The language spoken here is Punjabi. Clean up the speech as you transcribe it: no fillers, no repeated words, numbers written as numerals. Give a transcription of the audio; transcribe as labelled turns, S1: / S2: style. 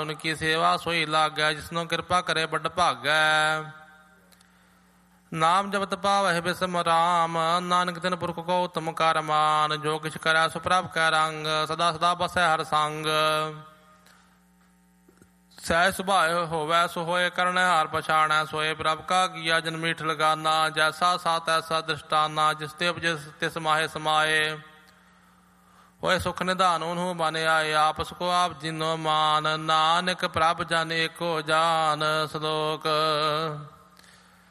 S1: ਉਨਕੀ ਸੇਵਾ ਸੋਈ ਲਾਗੈ, ਜਿਸਨੂੰ ਕਿਰਪਾ ਕਰੇ ਵੱਡ ਭਾਗੈ। ਨਾਮ ਜਪਤ ਪਾਵਹਿ ਬਿਸਮ ਰਾਮ, ਨਾਨਕ ਤਿਨ ਪੁਰਖ ਕੋ ਉਤਮ ਕਰ ਮਾਨ। ਜੋ ਕਿਛ ਕਰੈ ਸੋ ਪ੍ਰਭ ਕੈ ਰੰਗ, ਸਦਾ ਸਦਾ ਬਸੈ ਹਰ ਸੰਗ। ਸਹਿ ਸੁਭਾਇ ਹੋਵੈ ਸੋ ਹੋਏ, ਕਰਨੈ ਹਾਰ ਪਛਾਣੈ ਸੋਏ। ਪ੍ਰਭ ਕਾ ਕੀਆ ਜਨ ਮੀਠ ਲਗਾਨਾ, ਜੈਸਾ ਸਾ ਤੈਸਾ ਦ੍ਰਿਸ਼ਟਾਨਾ। ਜਿਸ ਤੇ ਉਪਜੈ ਤਿਸ ਮਾਹੇ ਸਮਾਏ, ਹੋਏ ਸੁਖ ਨਿਧਾਨ ਉਹਨੂੰ ਬਨ ਆਏ। ਆਪਸ ਕੋ ਆਪ ਜਿਨੋ ਮਾਨ, ਨਾਨਕ ਪ੍ਰਭ ਜਨ ਏਕੋ ਜਾਨ। ਸਲੋਕ